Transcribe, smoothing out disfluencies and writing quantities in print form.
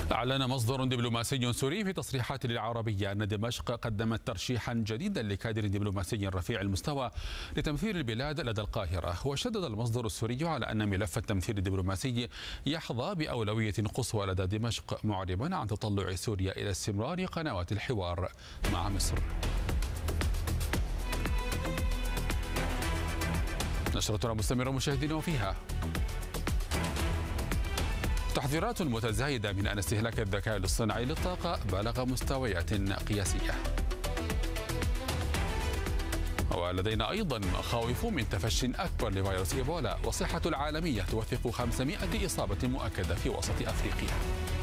أعلن مصدر دبلوماسي سوري في تصريحات للعربية أن دمشق قدمت ترشيحا جديدا لكادر دبلوماسي رفيع المستوى لتمثيل البلاد لدى القاهرة. وشدد المصدر السوري على أن ملف التمثيل الدبلوماسي يحظى بأولوية قصوى لدى دمشق، معربا عن تطلع سوريا إلى استمرار قنوات الحوار مع مصر. نشرتنا مستمرة مشاهدينا، وفيها تحذيرات متزايدة من أن استهلاك الذكاء الاصطناعي للطاقة بلغ مستويات قياسية. ولدينا أيضا مخاوف من تفشي أكبر لفيروس إيبولا، والصحة العالمية توثق 500 إصابة مؤكدة في وسط أفريقيا.